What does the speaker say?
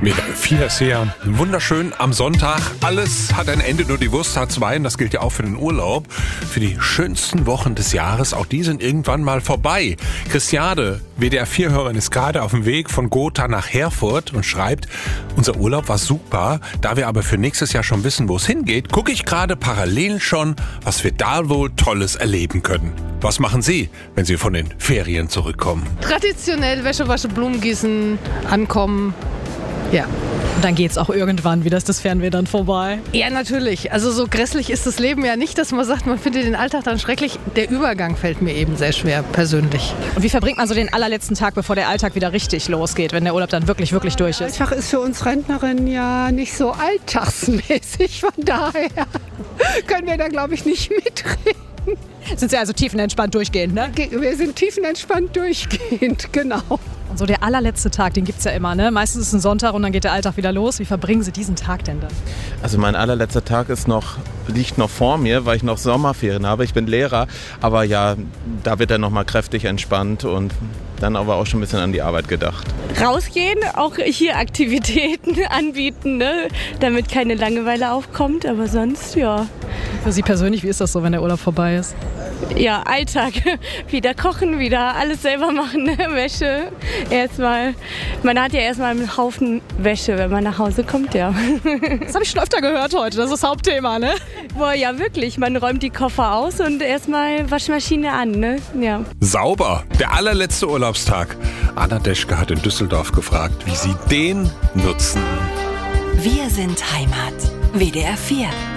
Mit 4 ist ja wunderschön am Sonntag. Alles hat ein Ende, nur die Wurst hat zwei. Und das gilt ja auch für den Urlaub. Für die schönsten Wochen des Jahres. Auch die sind irgendwann mal vorbei. Christiane, WDR4-Hörerin, ist gerade auf dem Weg von Gotha nach Herford und schreibt, unser Urlaub war super. Da wir aber für nächstes Jahr schon wissen, wo es hingeht, gucke ich gerade parallel schon, was wir da wohl Tolles erleben können. Was machen Sie, wenn Sie von den Ferien zurückkommen? Traditionell Wäsche waschen, Blumen gießen, ankommen. Ja. Und dann geht's auch irgendwann wieder, ist das Fernweh dann vorbei? Ja, natürlich. Also so grässlich ist das Leben ja nicht, dass man sagt, man findet den Alltag dann schrecklich. Der Übergang fällt mir eben sehr schwer, persönlich. Und wie verbringt man so den allerletzten Tag, bevor der Alltag wieder richtig losgeht, wenn der Urlaub dann wirklich durch ist? Alltag ist für uns Rentnerinnen ja nicht so alltagsmäßig. Von daher können wir da, glaube ich, nicht mitreden. Sind Sie also tiefenentspannt durchgehend, ne? Wir sind tiefenentspannt durchgehend, genau. Und so der allerletzte Tag, den gibt's ja immer, ne? Meistens ist es ein Sonntag und dann geht der Alltag wieder los. Wie verbringen Sie diesen Tag denn dann? Also mein allerletzter Tag liegt noch vor mir, weil ich noch Sommerferien habe. Ich bin Lehrer, aber ja, da wird dann noch mal kräftig entspannt und dann aber auch schon ein bisschen an die Arbeit gedacht. Rausgehen, auch hier Aktivitäten anbieten, ne? Damit keine Langeweile aufkommt, aber sonst, ja. Für Sie persönlich, wie ist das so, wenn der Urlaub vorbei ist? Ja, Alltag. Wieder kochen, wieder alles selber machen, ne? Wäsche. Man hat ja erstmal einen Haufen Wäsche, wenn man nach Hause kommt, ja. Das habe ich schon öfter gehört heute, das ist das Hauptthema, ne? Boah, ja, wirklich. Man räumt die Koffer aus und erstmal Waschmaschine an, ne? Ja. Sauber, der allerletzte Urlaubstag. Anna Deschke hat in Düsseldorf gefragt, wie sie den nutzen. Wir sind Heimat. WDR 4.